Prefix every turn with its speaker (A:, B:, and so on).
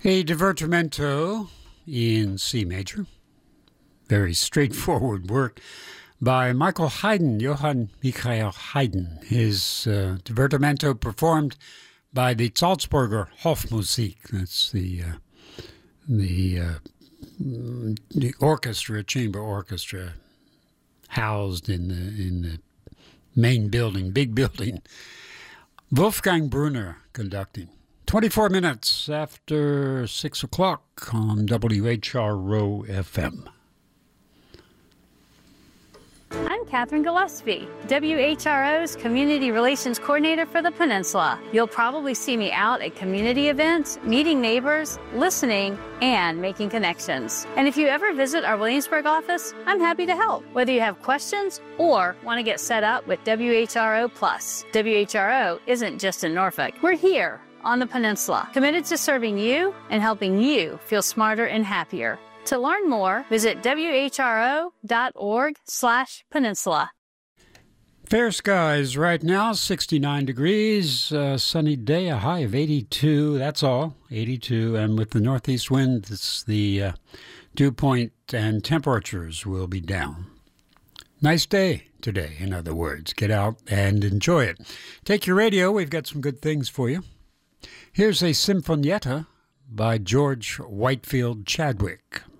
A: A divertimento in C major. Very straightforward work by Michael Haydn, Johann Michael Haydn. His divertimento performed by the Salzburger Hofmusik. That's the orchestra, chamber orchestra, housed in the main building, big building. Wolfgang Brunner conducting. 24 minutes after 6 o'clock on WHRO FM.
B: I'm Catherine Gillespie, WHRO's Community Relations Coordinator for the Peninsula. You'll probably see me out at community events, meeting neighbors, listening, and making connections. And if you ever visit our Williamsburg office, I'm happy to help, whether you have questions or want to get set up with WHRO Plus. WHRO isn't just in Norfolk. We're here on the Peninsula, committed to serving you and helping you feel smarter and happier. To learn more, visit whro.org/peninsula.
A: Fair skies right now, 69 degrees, sunny day, a high of 82, that's all, 82. And with the northeast wind, the dew point and temperatures will be down. Nice day today, in other words. Get out and enjoy it. Take your radio, we've got some good things for you. Here's a Sinfonietta by George Whitefield Chadwick.